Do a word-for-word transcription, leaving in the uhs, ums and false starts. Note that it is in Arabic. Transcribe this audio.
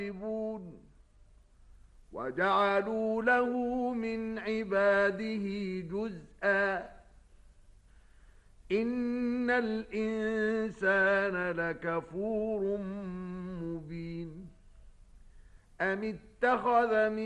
وجعلوا له من عباده جزءا إن الإنسان لكفور مبين أم اتخذ من